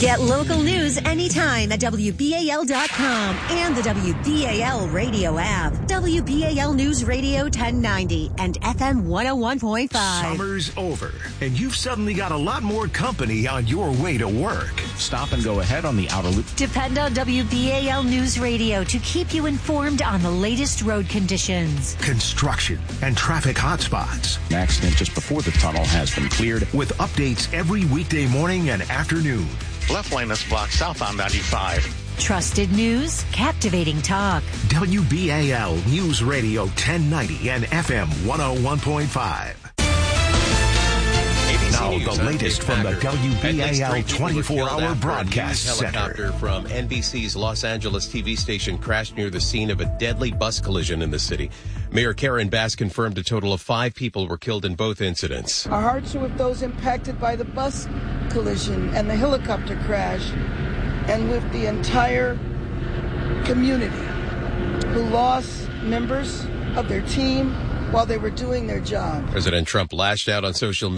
Get local news anytime at WBAL.com and the WBAL radio app. WBAL News Radio 1090 and FM 101.5. Summer's over, and you've suddenly got a lot more company on your way to work. Stop and go ahead on the outer loop. Depend on WBAL News Radio to keep you informed on the latest road conditions, construction, and traffic hotspots. An accident just before the tunnel has been cleared. With updates every weekday morning and afternoon. Left lane is blocked southbound 95. Trusted news, captivating talk. WBAL News Radio 1090 and FM 101.5. Now the latest from the WBAL 24-hour broadcast center. Helicopter from NBC's Los Angeles TV station crashed near the scene of a deadly bus collision in the city. Mayor Karen Bass confirmed a total of 5 people were killed in both incidents. Our hearts are with those impacted by the bus collision and the helicopter crash, and with the entire community who lost members of their team while they were doing their job. President Trump lashed out on social media.